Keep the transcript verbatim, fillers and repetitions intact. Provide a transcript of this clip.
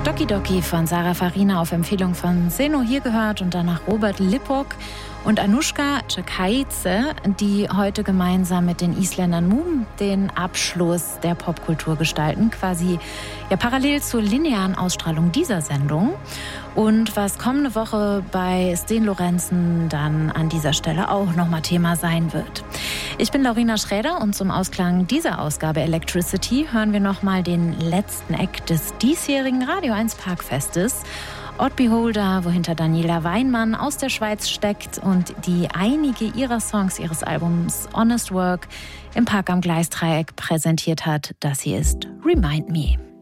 Doki Doki von Sarah Farina auf Empfehlung von Seno hier gehört und danach Robert Lipok und Anushka Chakaidze, die heute gemeinsam mit den Isländern Moom den Abschluss der Popkultur gestalten, quasi ja parallel zur linearen Ausstrahlung dieser Sendung. Und was kommende Woche bei Sten Lorenzen dann an dieser Stelle auch nochmal Thema sein wird. Ich bin Laurina Schräder und zum Ausklang dieser Ausgabe Electricity hören wir nochmal den letzten Act des diesjährigen Radio eins Parkfestes. Odd Beholder, wohinter Daniela Weinmann aus der Schweiz steckt und die einige ihrer Songs ihres Albums Honest Work im Park am Gleisdreieck präsentiert hat. Das hier ist Remind Me.